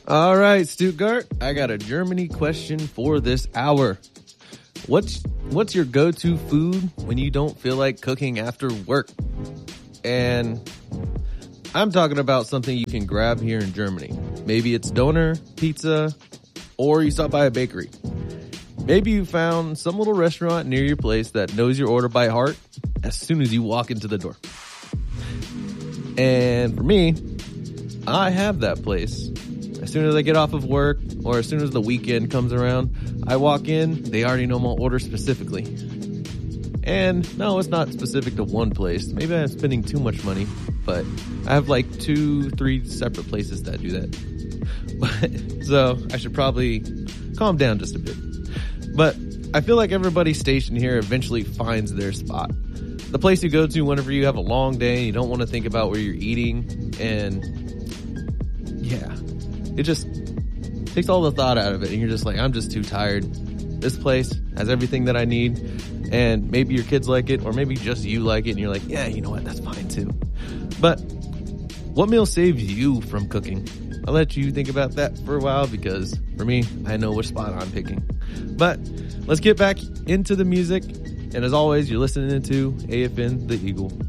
All right, Stuttgart, I got a Germany question for this hour. What's your go-to food when you don't feel like cooking after work? And I'm talking about something you can grab here in Germany. Maybe it's doner, pizza, or you stop by a bakery. Maybe you found some little restaurant near your place that knows your order by heart as soon as you walk into the door. And for me, I have that place. As soon as I get off of work or as soon as the weekend comes around, I walk in, they already know my order specifically. And no, it's not specific to one place. Maybe I'm spending too much money, but I have like 2-3 separate places that do that. So I should probably calm down just a bit. But I feel like everybody stationed here eventually finds their spot. The place you go to whenever you have a long day and you don't want to think about where you're eating. And yeah, it just takes all the thought out of it. And you're just like, I'm just too tired. This place has everything that I need. And maybe your kids like it, or maybe just you like it. And you're like, yeah, you know what? That's fine too. But what meal saves you from cooking? I'll let you think about that for a while because for me, I know which spot I'm picking. But let's get back into the music. And as always, you're listening to AFN The Eagle.